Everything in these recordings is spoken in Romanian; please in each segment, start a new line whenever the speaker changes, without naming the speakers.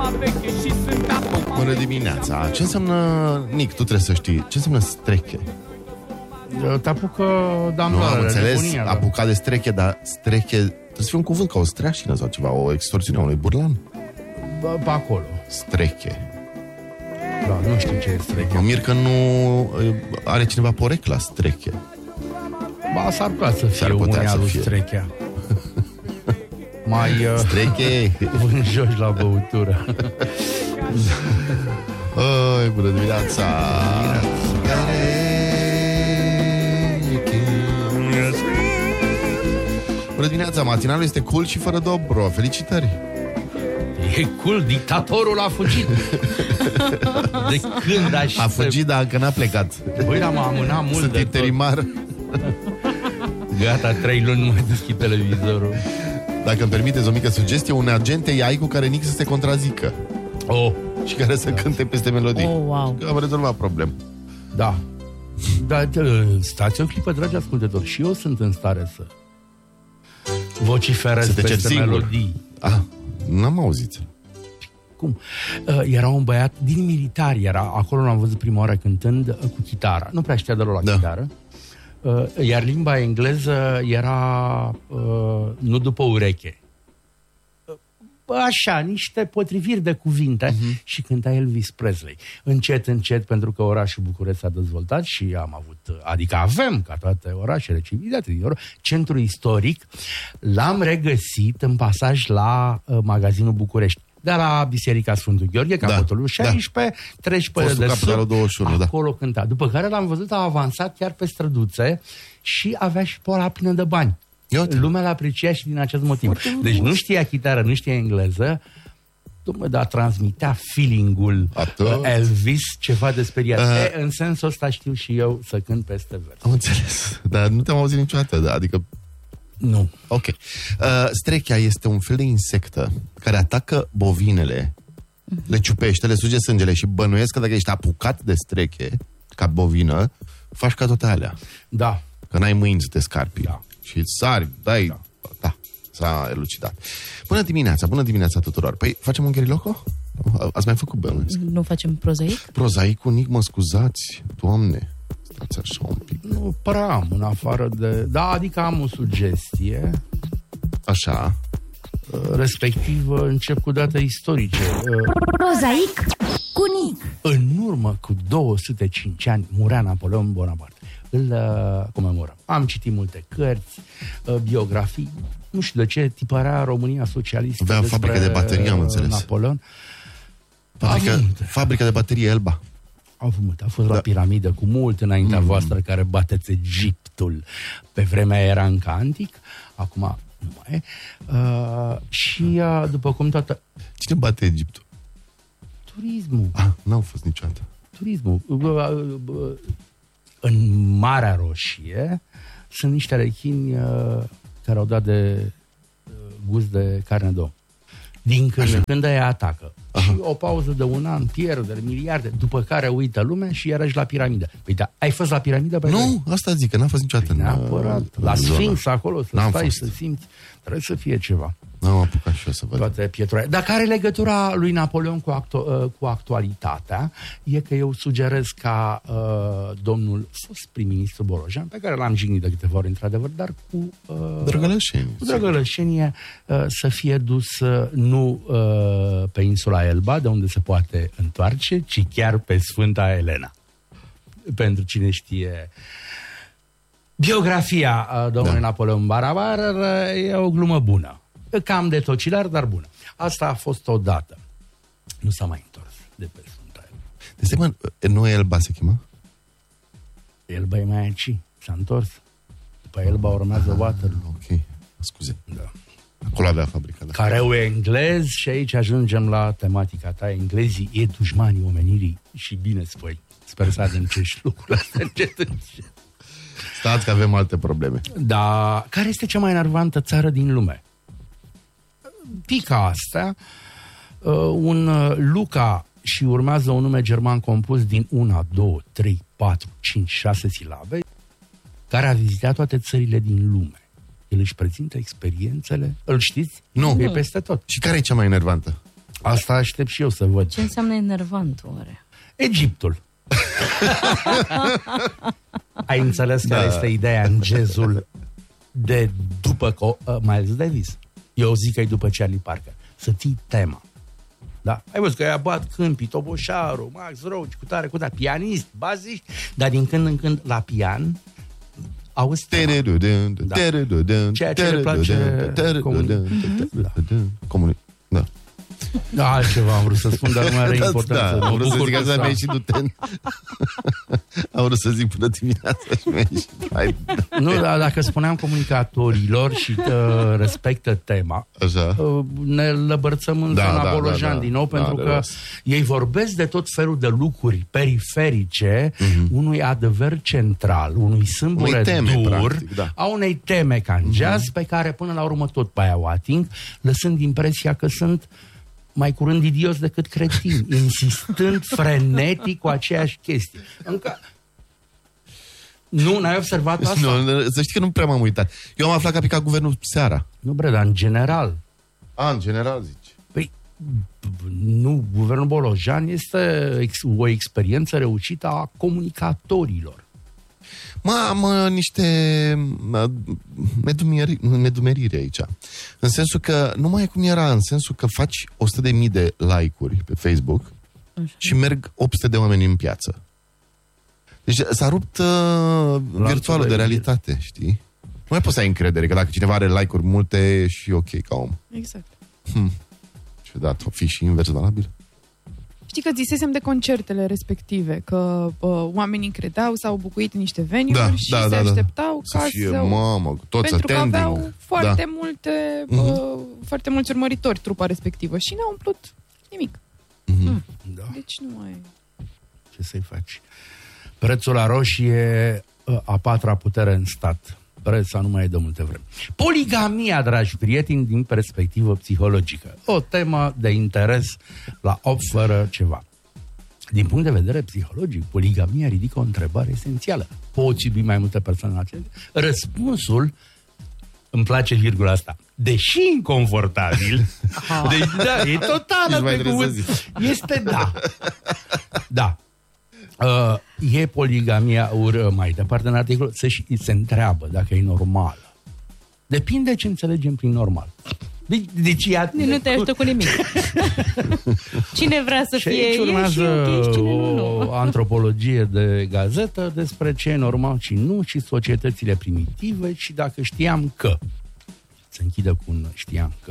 Bună dimineața. Ce înseamnă, Nic, tu trebuie să știi, ce înseamnă streche?
Te apucă
Nu, am înțeles, apucat de streche, dar streche trebuie să fie un cuvânt ca o streașină sau ceva, o extorsiune a unui burlan.
Pe acolo.
Streche.
Da, nu știu ce e streche.
Mă mir că nu are cineva porecla streche.
Ba, s-ar putea să fie unia lui strechea. Mai
streche
vânjoși la băutură.
Oi, bună dimineața. Bună dimineața, matinalul este cool și fără dobro. Felicitări.
E cool, dictatorul a fugit. De când
a fugit, dar încă n-a plecat.
Băi, dar m-a amânat mult.
Sunt interimar.
Gata, 3 luni nu mai deschid televizorul.
Dacă îmi permiteți o mică sugestie, un agent AI cu care Nic să se contrazică. Și care să cânte peste melodii.
Wow.
Am rezolvat problema.
Da. Dar stați o clipă, dragi ascultători, și eu sunt în stare să vociferez peste melodii.
N-am auzit.
Cum? Era un băiat din militar, acolo l-am văzut prima oară cântând cu chitara. Nu prea știa deloc la chitară. Iar limba engleză era nu după ureche. Așa, niște potriviri de cuvinte și cânta Elvis Presley. Încet, încet, pentru că orașul București s-a dezvoltat și am avut, adică avem, ca toate orașele civilizate din centru istoric, l-am regăsit în pasaj la magazinul București. De la Biserica Sfântul Gheorghe, capitolul 16, treci pe dedesubt,
21,
acolo cânta. După care l-am văzut, a avansat chiar pe străduțe și avea și pola plină de bani. Lumea l-a apreciat și din acest motiv. Deci nu știa chitară, nu știa engleză, dar transmitea feeling-ul Elvis, ceva de speriat. În sensul ăsta știu și eu să cânt peste vers.
Am înțeles, dar nu te-am auzit niciodată, adică...
Nu.
Ok. Strechea este un fel de insectă care atacă bovinele, le ciupește, le suge sângele și bănuiesc că dacă ești apucat de streche, ca bovină, faci ca toate alea.
Da.
Că n-ai mâini să te scarpi.
Da.
Și sari, dai... Da, s-a elucidat. Bună dimineața tuturor. Păi, facem un gheriloco? Ați mai făcut bănuiesc?
Nu facem prozaic?
Prozaicul, Nic, mă scuzați, Doamne. Stați așa un pic.
Nu prea am, în afară de... Da, adică am o sugestie.
Așa.
Respectiv, încep cu date istorice.
Prozaic cu Nic.
În urmă cu 205 ani murea Napoleon Bonaparte. Îl comemorăm. Am citit multe cărți, biografii, nu știu de ce, tipărea România socialistă.
Avea fabrică de baterii, am înțeles.
Napoleon.
Fabrica de baterie Elba.
A fost la piramidă cu mult înaintea voastră, care bateți Egiptul. Pe vremea era încă antic, acum nu mai e. Și după cum toată...
Cine bate Egiptul?
Turismul.
N-au fost niciodată.
Turismul. În Marea Roșie sunt niște rechini care au dat de gust de carne de om. Din când în când aia atacă. Și o pauză de un an, pierderi, miliarde, după care uită lumea și iarăși la piramidă. Păi da, ai fost la piramidă?
Nu, asta zic, că n-am fost niciodată.
Neapărat. La Sfinx acolo, să stai, să simți. Trebuie să fie ceva.
N-am apucat și eu să văd.
Toate pietrele. Dar care legătura lui Napoleon cu actualitatea e că eu sugerez ca domnul fost prim-ministru Borojan, pe care l-am jignit de câteva ori, într-adevăr, dar cu drăgălășenie să fie dus nu pe insula Elba, de unde se poate întoarce, ci chiar pe Sfânta Elena. Pentru cine știe biografia domnului Napoleon Bonaparte, e o glumă bună. Cam de tocilar, dar bună. Asta a fost odată. Nu s-a mai întors de pe Sfânta Elba.
Deci, nu Elba se chema?
Elba e mai aici. S-a întors. După Elba urmează Waterloo.
Ok, scuze. Da. Acolo avea fabrica. Da.
Careu e englez și aici ajungem la tematica ta. Englezii e dușmanii omenirii și bine spui. Sper să adâncești lucrurile astea încet.
Stați că avem alte probleme.
Da. Care este cea mai enervantă țară din lume? Pica astea, un Luca și urmează un nume german compus din 1, 2, 3, 4, 5, 6 silabe, care a vizitat toate țările din lume. El își prezintă experiențele, îl știți?
Nu.
E peste tot.
Și care e cea mai enervantă?
Asta aștept și eu să văd.
Ce înseamnă enervant, oare?
Egiptul. Ai înțeles care este ideea în jazzul de după Miles Davis? Eu zic că e după Charlie Parker. Să ții tema. Da? Ai văzut că ea bat câmpii, Toboșaru, Max Roach, cu tare, pianist, baziști, dar din când în când la pian auzi tema. Da. Ceea ce le place
comunii. Da.
Da, altceva am vrut să spun, dar nu are importanță.
Am vrut să zic asta, mi-a ieșit am vrut să zic până dimineața și mi-a ieșit.
Nu, dar dacă spuneam comunicatorilor și respectă tema, ne lăbărțăm în zona Bolojan din nou, pentru că ei vorbesc de tot felul de lucruri periferice unui adevăr central, unui sâmbure dur, a unei teme ca în jazz, pe care până la urmă tot pe aia o ating, lăsând impresia că sunt mai curând idios decât cretini, insistând frenetic cu aceeași chestie. Încă... Nu, n-ai observat asta?
Nu, să știi că nu prea m-am uitat. Eu am aflat că a picat guvernul seara.
Nu, bre, dar în general.
În general zici.
Păi, nu, guvernul Bolojan este o experiență reușită a comunicatorilor.
Am niște nedumeriri aici. În sensul că nu mai e cum era, în sensul că faci 100.000 de like-uri pe Facebook și merg 800 de oameni în piață. Deci s-a rupt virtualul de realitate, știi? Nu mai poți să ai încredere că dacă cineva are like-uri multe, e și ok ca om.
Exact.
Ciudat, o fi și invers valabil.
Știi că zisesem de concertele respective, că oamenii credeau, s-au bucuit în niște venue-uri și se așteptau ca
să fie, mamă, toți
pentru
attending.
că aveau foarte multe, foarte mulți urmăritori trupa respectivă și n-a umplut nimic.
Da.
Deci nu mai...
Ce să-i faci? Prețul la roșie, a patra putere în stat. Presa nu mai e de multe vreme. Poligamia, dragi prieteni, din perspectivă psihologică. O temă de interes la 8 fără ceva. Din punct de vedere psihologic, poligamia ridică o întrebare esențială. Poți iubi mai multe persoane în același timp? Răspunsul, îmi place virgula asta, deși inconfortabil, deci da, e totală pe cuvânt, este da. Da. E poligamia mai departe în articol se întreabă dacă e normală. Depinde ce înțelegem prin normal. Deci
nu te ajută cu nimic. Cine vrea să fie
e și
ok, cine nu.
O antropologie de gazetă despre ce e normal și nu, și societățile primitive, și dacă știam că. Se închide cu un știam că.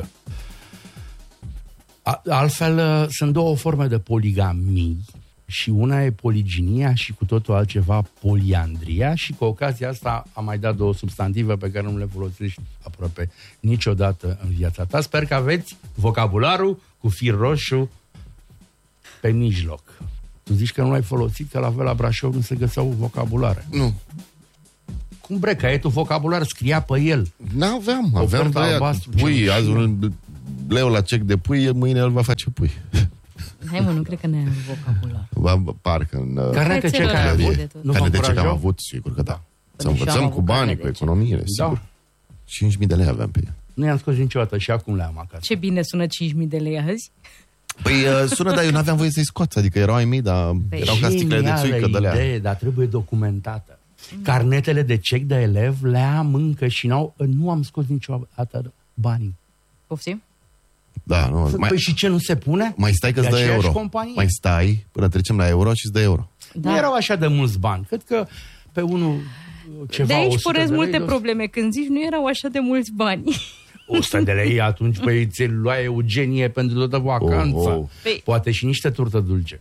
Altfel, sunt două forme de poligamii. Și una e poliginia și cu totul altceva poliandria, și cu ocazia asta am mai dat două substantive pe care nu le folosești aproape niciodată în viața ta. Sper că aveți vocabularul cu fir roșu pe mijloc. Tu zici că nu l-ai folosit, că la fel la Brașov nu se găseau vocabulare.
Nu.
Cum bre, caietul vocabular scria pe el.
Aveam pui, azi un leu la cec de pui, mâine el va face pui.
Hai mă, nu cred că ne-ai vocabular.
Parcă în...
Carnet de ce că ai avut?
Carnet de ce că am avut, sigur că da. Să învățăm cu banii, cu economiile, sigur. 5.000 de lei aveam pe ea.
Nu i-am scos niciodată și acum le-am acasă.
Ce bine sună 5.000 de lei azi.
Păi sună, dar eu n-aveam voie să-i scot. Adică erau ai mei, dar erau ca sticlele de țuică de lea.
Idee, dar trebuie documentată. Carnetele de cec de elev le am încă și nu am scos niciodată banii.
Poftim?
Da, nu.
Păi și ce, nu se pune?
Mai stai că îți dă euro.
Companie?
Mai stai până trecem la euro și îți dă euro.
Da. Nu erau așa de mulți bani. Cred că pe unul ceva,
de aici poresc
multe
probleme. Când zici nu erau așa de mulți bani.
100 de lei atunci, păi ți-l luai Eugenie pentru toată vacanța. Poate și niște turtă dulce.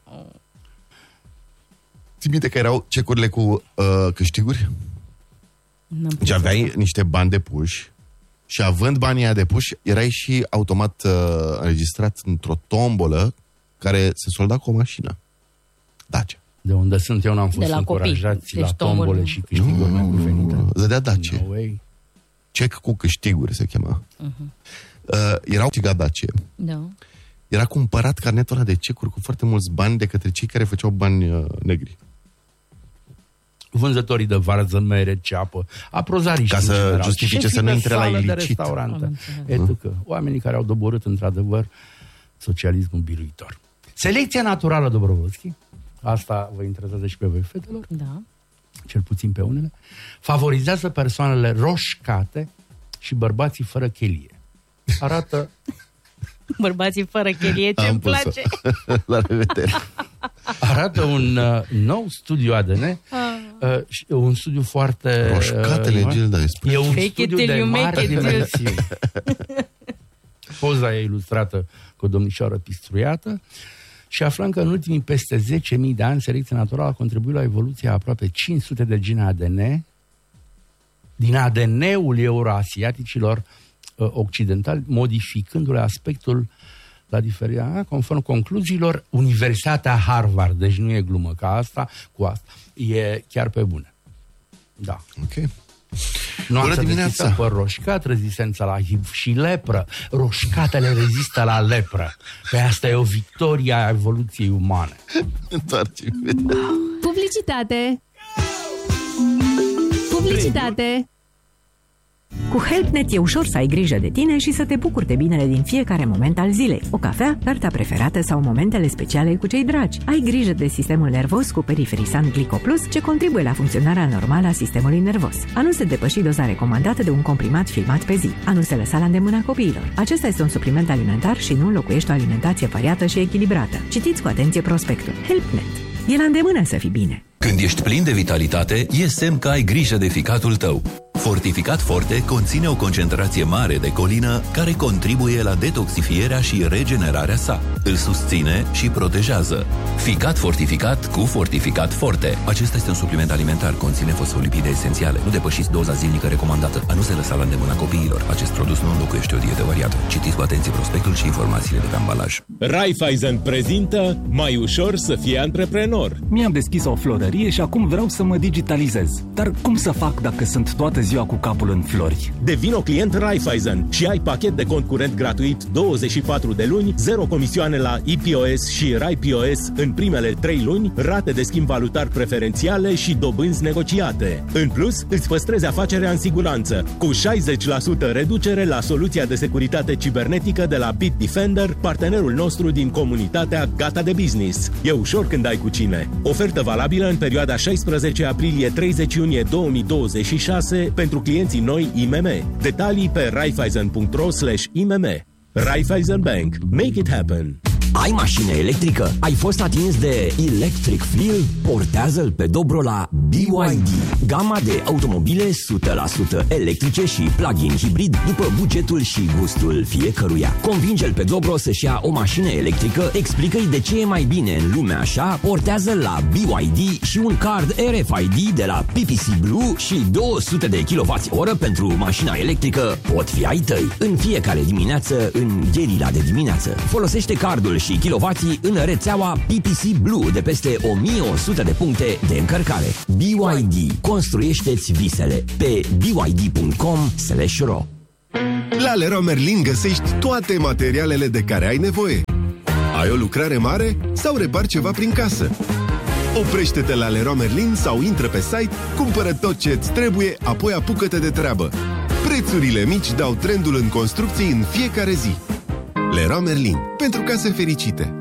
Ții minte că erau cecurile cu câștiguri? Deci aveai niște bani de puși și având banii aia de puși, erai și automat înregistrat într-o tombolă care se solda cu o mașină. Dacia.
De unde sunt eu n-am fost încurajați la tombole și câștiguri necuvenite.
Zădea Dacia. Cec cu câștiguri se chema. Era câștigat Dacia.
Da.
Era cumpărat carnetul ăla de cecuri cu foarte mulți bani de către cei care făceau bani negri.
Vânzătorii de varză, mere, ceapă, aprozariști.
Ca să justifice să nu intre la ilicit.
Oamenii care au doborât într-adevăr socialismul biruitor. Selecția naturală, Dobrovolski, asta vă interesează și pe voi, fetelor?
Da.
Cel puțin pe unele, favorizează persoanele roșcate și bărbații fără chelie. Arată...
Bărbații fără chelie, ce-mi place.
La revedere.
Arată un nou studiu ADN, un studiu foarte...
Roșcatele, Gilda,
e un studiu de mare dimensiune. Poza e ilustrată cu o domnișoară pistruiată și aflăm că în ultimii peste 10.000 de ani selecția naturală a contribuit la evoluția aproape 500 de gene ADN din ADN-ul euroasiaticilor occidentali, modificându-le aspectul la diferit. Conform concluziilor, Universitatea Harvard, deci nu e glumă ca asta, cu asta. E chiar pe bune. Da.
Ok.
Nuanța deschisă, păr roșcat, rezistența la HIV și lepră. Roșcatele rezistă la lepră. Pe asta e o victorie a evoluției umane.
Publicitate! Publicitate! Cu HelpNet e ușor să ai grijă de tine și să te bucuri de binele din fiecare moment al zilei. O cafea, cartea preferată sau momentele speciale cu cei dragi. Ai grijă de sistemul nervos cu Periferisan Glico Plus, ce contribuie la funcționarea normală a sistemului nervos. A nu se depăși doza recomandată de un comprimat filmat pe zi. A nu se lăsa la îndemâna copiilor. Acesta este un supliment alimentar și nu înlocuiește o alimentație variată și echilibrată. Citiți cu atenție prospectul. HelpNet. E la îndemână să fii bine.
Când ești plin de vitalitate, e semn că ai grijă de ficatul tău. Fortificat Forte conține o concentrație mare de colină care contribuie la detoxifierea și regenerarea sa. Îl susține și protejează. Ficat fortificat cu Fortificat Forte. Acesta este un supliment alimentar, conține fosfolipide esențiale. Nu depășiți doza zilnică recomandată. A nu se lăsa la îndemâna copiilor. Acest produs nu înlocuiește o dietă variată. Citiți cu atenție prospectul și informațiile de pe ambalaj.
Raiffeisen prezintă Mai ușor să fie antreprenor.
Mi-am deschis o florărie și acum vreau să mă digitalizez. Dar cum să fac dacă sunt toată ziua cu capul în flori?
Devino client Raiffeisen și ai pachet de cont curent gratuit 24 de luni, 0 comisioane la EPOS și RaiPOS în primele 3 luni, rate de schimb valutar preferențiale și dobânzi negociate. În plus, îți păstrezi afacerea în siguranță, cu 60% reducere la soluția de securitate cibernetică de la Bitdefender, partenerul nostru din comunitatea Gata de Business. E ușor când ai cu cine. Ofertă valabilă în perioada 16 aprilie-30 iunie 2026 pentru clienții noi IMM. Detalii pe raiffeisen.ro/IMM. Raiffeisen Bank. Make it happen.
Ai mașină electrică? Ai fost atins de Electric Feel? Portează-l pe Dobro la BYD. Gama de automobile 100% electrice și plug-in hibrid după bugetul și gustul fiecăruia. Convinge-l pe Dobro să-și ia o mașină electrică, explică-i de ce e mai bine în lumea așa, portează la BYD și un card RFID de la PPC Blue și 200 de kWh pentru mașina electrică pot fi ai tăi. În fiecare dimineață, în gherila de dimineață. Folosește cardul și kilovații în rețeaua PPC Blue de peste 1100 de puncte de încărcare. BYD. Construiește-ți visele pe byd.com/ro.
La Leroy Merlin găsești toate materialele de care ai nevoie. Ai o lucrare mare sau repari ceva prin casă? Oprește-te la Leroy Merlin sau intră pe site, cumpără tot ce îți trebuie, apoi apucă-te de treabă. Prețurile mici dau trendul în construcții în fiecare zi. Leroy Merlin. Pentru case fericite.